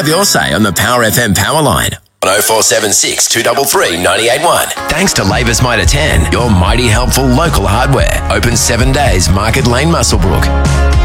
Have your say on the Power FM power line on 0476 233 981. Thanks to Labour's Mitre 10, your mighty helpful local hardware. Open 7 days, Market Lane, Muswellbrook.